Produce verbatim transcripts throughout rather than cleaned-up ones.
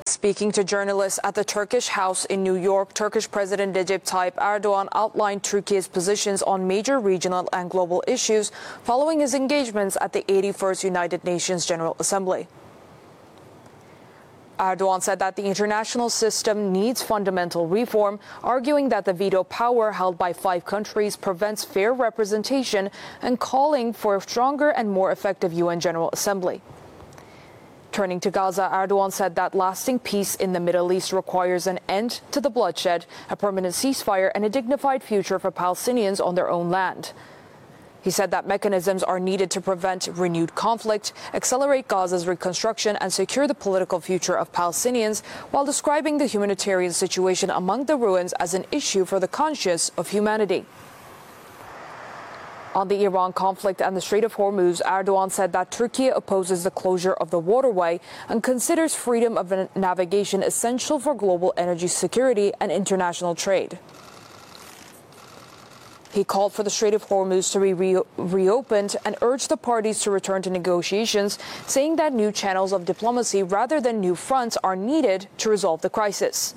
Speaking to journalists at the Turkish House in New York, Turkish President Recep Tayyip Erdogan outlined Turkey's positions on major regional and global issues following his engagements at the eighty-first United Nations General Assembly. Erdogan said that the international system needs fundamental reform, arguing that the veto power held by five countries prevents fair representation and calling for a stronger and more effective U N General Assembly. Turning to Gaza, Erdogan said that lasting peace in the Middle East requires an end to the bloodshed, a permanent ceasefire, and a dignified future for Palestinians on their own land. He said that mechanisms are needed to prevent renewed conflict, accelerate Gaza's reconstruction, and secure the political future of Palestinians, while describing the humanitarian situation among the ruins as an issue for the conscience of humanity. On the Iran conflict and the Strait of Hormuz, Erdogan said that Turkey opposes the closure of the waterway and considers freedom of navigation essential for global energy security and international trade. He called for the Strait of Hormuz to be re reopened and urged the parties to return to negotiations, saying that new channels of diplomacy rather than new fronts are needed to resolve the crisis.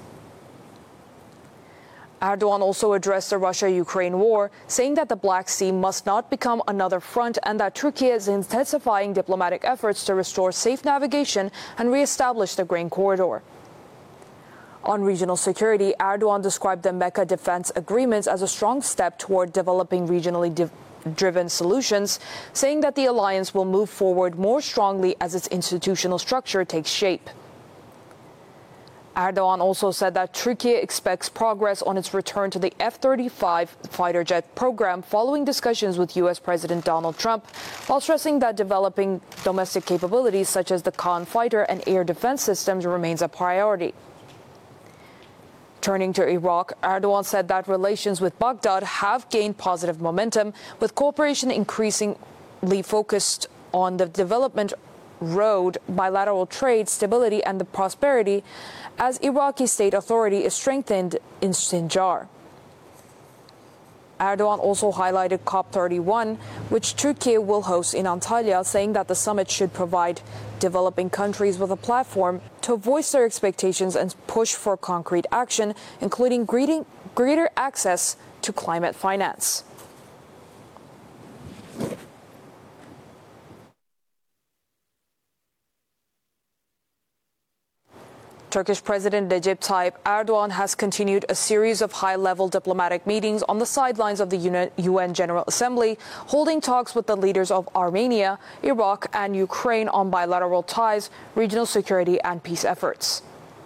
Erdogan also addressed the Russia-Ukraine war, saying that the Black Sea must not become another front and that Turkey is intensifying diplomatic efforts to restore safe navigation and re-establish the grain corridor. On regional security, Erdogan described the Mecca defense agreements as a strong step toward developing regionally driven solutions, saying that the alliance will move forward more strongly as its institutional structure takes shape. Erdogan also said that Turkey expects progress on its return to the F thirty-five fighter jet program following discussions with U S President Donald Trump, while stressing that developing domestic capabilities such as the Khan fighter and air defense systems remains a priority. Turning to Iraq, Erdogan said that relations with Baghdad have gained positive momentum, with cooperation increasingly focused on the development road, bilateral trade, stability, and the prosperity as Iraqi state authority is strengthened in Sinjar. Erdogan also highlighted COP thirty-one, which Turkey will host in Antalya, saying that the summit should provide developing countries with a platform to voice their expectations and push for concrete action, including greater access to climate finance. Turkish President Recep Tayyip Erdogan has continued a series of high-level diplomatic meetings on the sidelines of the U N General Assembly, holding talks with the leaders of Armenia, Iraq, and Ukraine on bilateral ties, regional security, and peace efforts.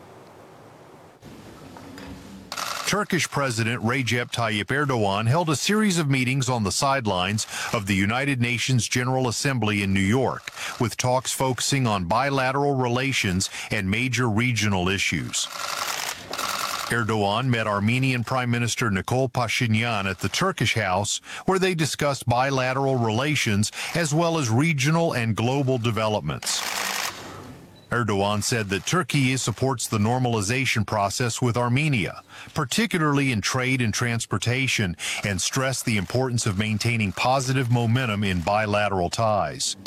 Turkish President Recep Tayyip Erdogan held a series of meetings on the sidelines of the United Nations General Assembly in New York, with talks focusing on bilateral relations and major regional issues. Erdogan met Armenian Prime Minister Nikol Pashinyan at the Turkish House, where they discussed bilateral relations as well as regional and global developments. Erdogan said that Turkey supports the normalization process with Armenia, particularly in trade and transportation, and stressed the importance of maintaining positive momentum in bilateral ties.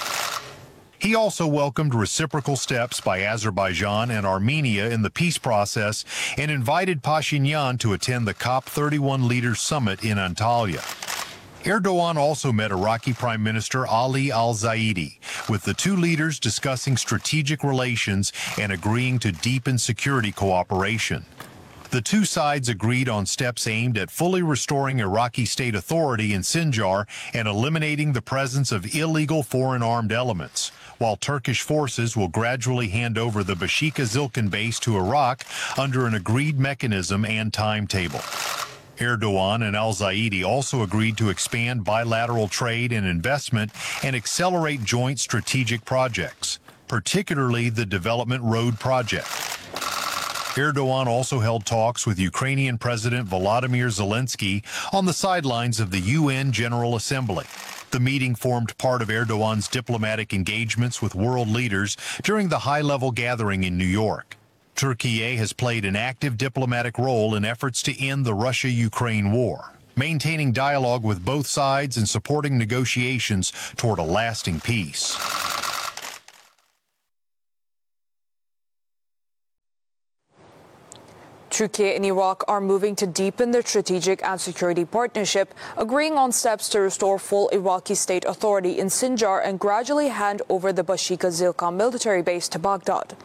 He also welcomed reciprocal steps by Azerbaijan and Armenia in the peace process and invited Pashinyan to attend the COP thirty-one Leaders Summit in Antalya. Erdogan also met Iraqi Prime Minister Ali al-Zaidi, with the two leaders discussing strategic relations and agreeing to deepen security cooperation. The two sides agreed on steps aimed at fully restoring Iraqi state authority in Sinjar and eliminating the presence of illegal foreign armed elements, while Turkish forces will gradually hand over the Bashika Zilkan base to Iraq under an agreed mechanism and timetable. Erdogan and al-Zaidi also agreed to expand bilateral trade and investment and accelerate joint strategic projects, particularly the Development Road Project. Erdogan also held talks with Ukrainian President Volodymyr Zelensky on the sidelines of the U N General Assembly. The meeting formed part of Erdogan's diplomatic engagements with world leaders during the high-level gathering in New York. Turkey has played an active diplomatic role in efforts to end the Russia-Ukraine war, maintaining dialogue with both sides and supporting negotiations toward a lasting peace. Turkey and Iraq are moving to deepen their strategic and security partnership, agreeing on steps to restore full Iraqi state authority in Sinjar and gradually hand over the Bashika Zilkan military base to Baghdad.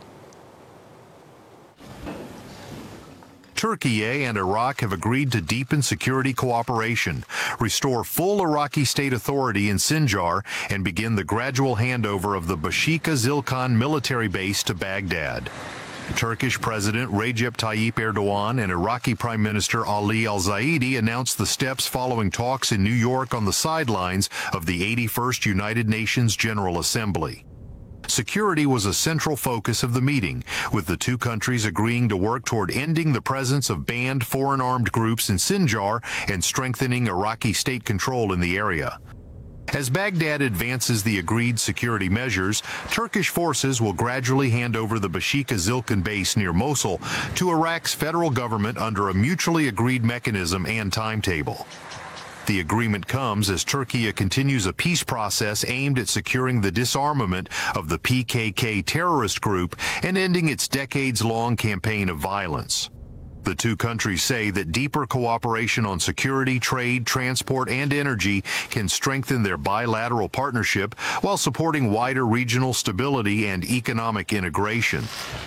Turkey and Iraq have agreed to deepen security cooperation, restore full Iraqi state authority in Sinjar, and begin the gradual handover of the Bashika Zilkan military base to Baghdad. Turkish President Recep Tayyip Erdogan and Iraqi Prime Minister Ali al-Zaidi announced the steps following talks in New York on the sidelines of the eighty-first United Nations General Assembly. Security was a central focus of the meeting, with the two countries agreeing to work toward ending the presence of banned foreign armed groups in Sinjar and strengthening Iraqi state control in the area. As Baghdad advances the agreed security measures, Turkish forces will gradually hand over the Bashika Zilkan base near Mosul to Iraq's federal government under a mutually agreed mechanism and timetable. The agreement comes as Turkey continues a peace process aimed at securing the disarmament of the P K K terrorist group and ending its decades-long campaign of violence. The two countries say that deeper cooperation on security, trade, transport, and energy can strengthen their bilateral partnership while supporting wider regional stability and economic integration.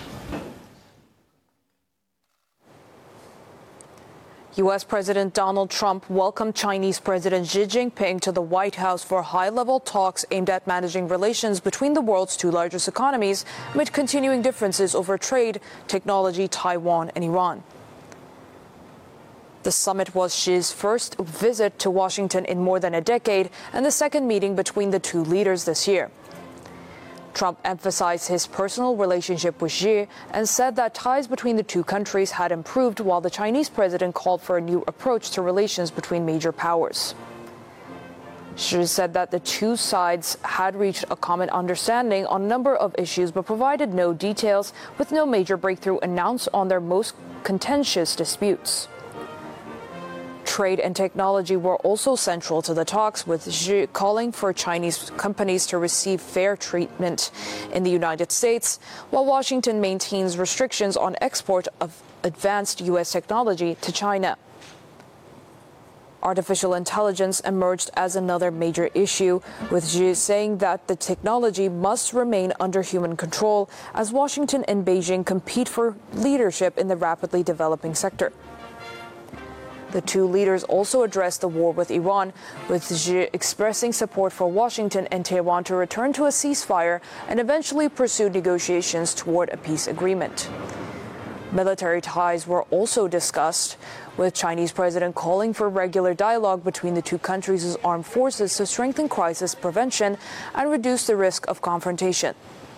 U S President Donald Trump welcomed Chinese President Xi Jinping to the White House for high-level talks aimed at managing relations between the world's two largest economies amid continuing differences over trade, technology, Taiwan, and Iran. The summit was Xi's first visit to Washington in more than a decade and the second meeting between the two leaders this year. Trump emphasized his personal relationship with Xi and said that ties between the two countries had improved, while the Chinese president called for a new approach to relations between major powers. Xi said that the two sides had reached a common understanding on a number of issues but provided no details, with no major breakthrough announced on their most contentious disputes. Trade and technology were also central to the talks, with Xi calling for Chinese companies to receive fair treatment in the United States, while Washington maintains restrictions on export of advanced U S technology to China. Artificial intelligence emerged as another major issue, with Xi saying that the technology must remain under human control as Washington and Beijing compete for leadership in the rapidly developing sector. The two leaders also addressed the war with Iran, with Xi expressing support for Washington and Tehran to return to a ceasefire and eventually pursue negotiations toward a peace agreement. Military ties were also discussed, with Chinese president calling for regular dialogue between the two countries' armed forces to strengthen crisis prevention and reduce the risk of confrontation.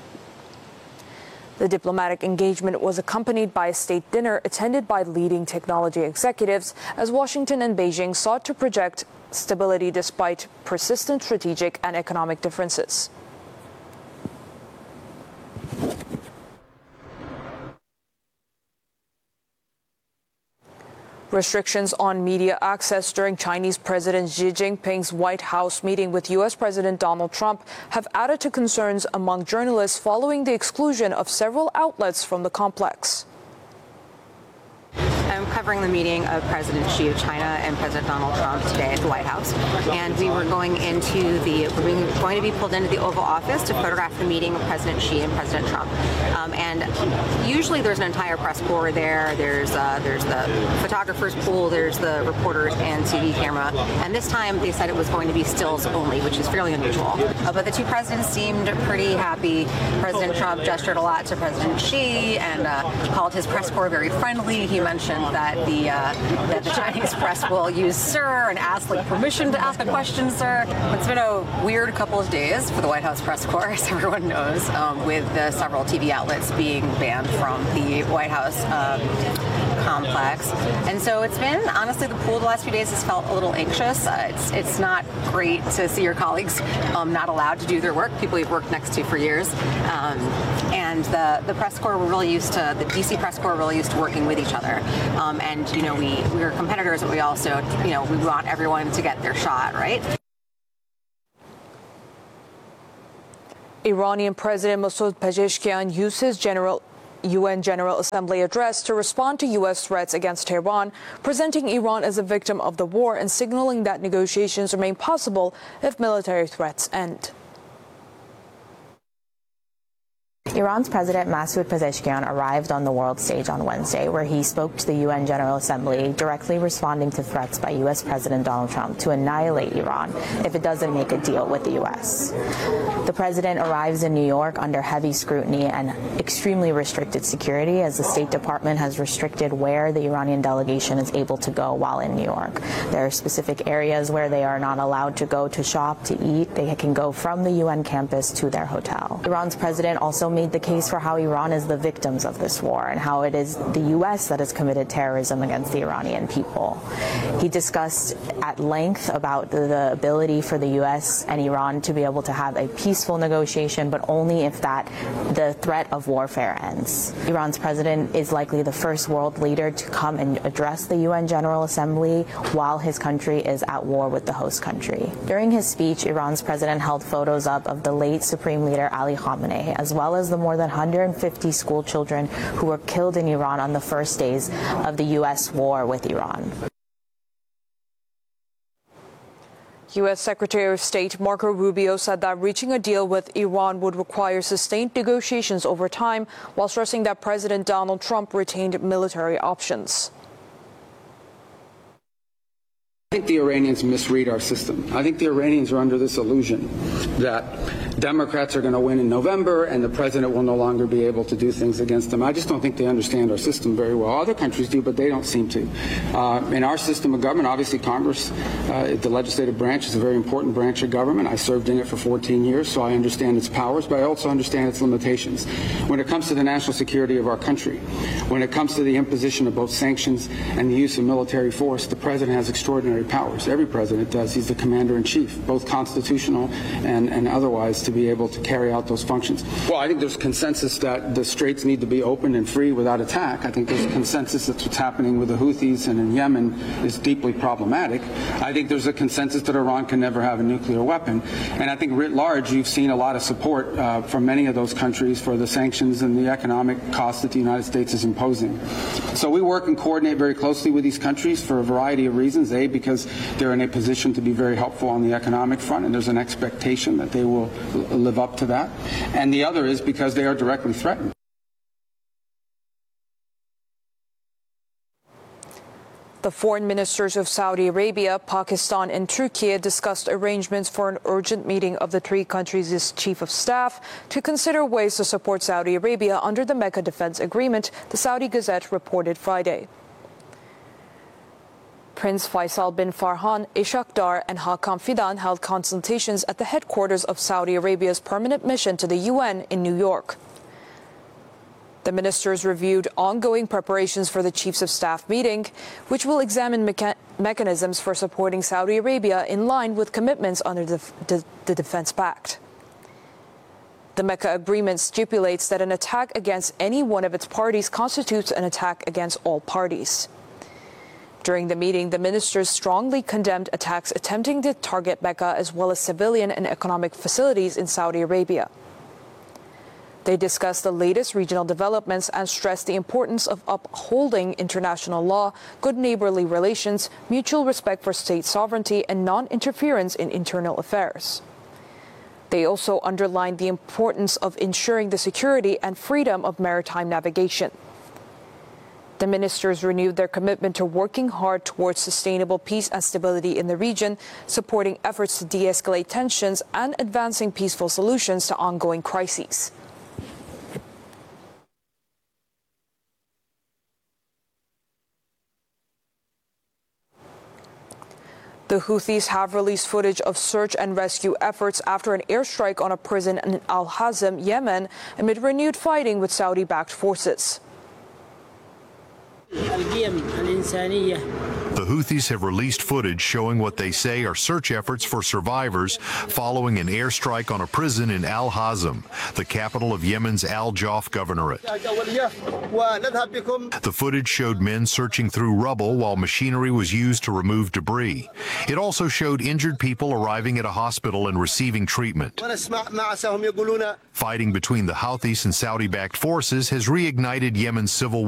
The diplomatic engagement was accompanied by a state dinner attended by leading technology executives as Washington and Beijing sought to project stability despite persistent strategic and economic differences. Restrictions on media access during Chinese President Xi Jinping's White House meeting with U S President Donald Trump have added to concerns among journalists following the exclusion of several outlets from the complex. I'm covering the meeting of President Xi of China and President Donald Trump today at the White House, and we were going into the we're going to be pulled into the Oval Office to photograph the meeting of President Xi and President Trump. Um, and usually there's an entire press corps there. There's uh, there's the photographers pool, there's the reporters and T V camera. And this time they said it was going to be stills only, which is fairly unusual. Uh, but the two presidents seemed pretty happy. President Trump gestured a lot to President Xi and uh, called his press corps very friendly. He mentioned that the uh, that the Chinese press will use sir and ask like permission to ask a question, sir. It's been a weird couple of days for the White House press corps, as everyone knows, um, with the several T V outlets being banned from the White House um, complex. And so it's been, honestly, the pool the last few days has felt a little anxious. Uh, it's it's not great to see your colleagues um, not allowed to do their work, people you've worked next to for years. Um, and the, the press corps were really used to, the D C press corps were really used to working with each other. Um, and, you know, we, we are competitors, but we also, you know, we want everyone to get their shot, right? Iranian President Masoud Pezeshkian used his general U N General Assembly address to respond to U S threats against Tehran, presenting Iran as a victim of the war and signaling that negotiations remain possible if military threats end. Iran's President Masoud Pezeshkian arrived on the world stage on Wednesday, where he spoke to the U N General Assembly, directly responding to threats by U S President Donald Trump to annihilate Iran if it doesn't make a deal with the U S. The president arrives in New York under heavy scrutiny and extremely restricted security, as the State Department has restricted where the Iranian delegation is able to go while in New York. There are specific areas where they are not allowed to go to shop, to eat. They can go from the U N campus to their hotel. Iran's president also made the case for how Iran is the victims of this war and how it is the U S that has committed terrorism against the Iranian people. He discussed at length about the, the ability for the U S and Iran to be able to have a peaceful negotiation, but only if that the threat of warfare ends. Iran's president is likely the first world leader to come and address the U N General Assembly while his country is at war with the host country. During his speech, Iran's president held photos up of the late Supreme Leader Ali Khamenei, as well as the more than one hundred fifty school children who were killed in Iran on the first days of the U S war with Iran. U S Secretary of State Marco Rubio said that reaching a deal with Iran would require sustained negotiations over time, while stressing that President Donald Trump retained military options. I think the Iranians misread our system. I think the Iranians are under this illusion that Democrats are going to win in November and the president will no longer be able to do things against them. I just don't think they understand our system very well. Other countries do, but they don't seem to. Uh, in our system of government, obviously Congress, uh, the legislative branch, is a very important branch of government. I served in it for fourteen years, so I understand its powers, but I also understand its limitations. When it comes to the national security of our country, when it comes to the imposition of both sanctions and the use of military force, the president has extraordinary powers. Every president does. He's the commander-in-chief, both constitutional and, and otherwise, to be able to carry out those functions. Well, I think there's consensus that the straits need to be open and free without attack. I think there's a consensus that what's happening with the Houthis and in Yemen is deeply problematic. I think there's a consensus that Iran can never have a nuclear weapon. And I think writ large, you've seen a lot of support uh, from many of those countries for the sanctions and the economic costs that the United States is imposing. So we work and coordinate very closely with these countries for a variety of reasons. A, because they're in a position to be very helpful on the economic front, and there's an expectation that they will live up to that. And the other is because they are directly threatened. The foreign ministers of Saudi Arabia, Pakistan, and Turkey discussed arrangements for an urgent meeting of the three countries' chief of staff to consider ways to support Saudi Arabia under the Mecca Defense Agreement, the Saudi Gazette reported Friday. Prince Faisal bin Farhan, Ishaq Dar, and Hakam Fidan held consultations at the headquarters of Saudi Arabia's permanent mission to the U N in New York. The ministers reviewed ongoing preparations for the Chiefs of Staff meeting, which will examine mecha- mechanisms for supporting Saudi Arabia in line with commitments under the, the, the Defense Pact. The Mecca Agreement stipulates that an attack against any one of its parties constitutes an attack against all parties. During the meeting, the ministers strongly condemned attacks attempting to target Mecca as well as civilian and economic facilities in Saudi Arabia. They discussed the latest regional developments and stressed the importance of upholding international law, good neighborly relations, mutual respect for state sovereignty, and non-interference in internal affairs. They also underlined the importance of ensuring the security and freedom of maritime navigation. The ministers renewed their commitment to working hard towards sustainable peace and stability in the region, supporting efforts to de-escalate tensions and advancing peaceful solutions to ongoing crises. The Houthis have released footage of search and rescue efforts after an airstrike on a prison in Al-Hazm, Yemen, amid renewed fighting with Saudi-backed forces. القيم الإنسانية The Houthis have released footage showing what they say are search efforts for survivors following an airstrike on a prison in Al Hazm, the capital of Yemen's Al Jauf Governorate. The footage showed men searching through rubble while machinery was used to remove debris. It also showed injured people arriving at a hospital and receiving treatment. Fighting between the Houthis and Saudi-backed forces has reignited Yemen's civil war.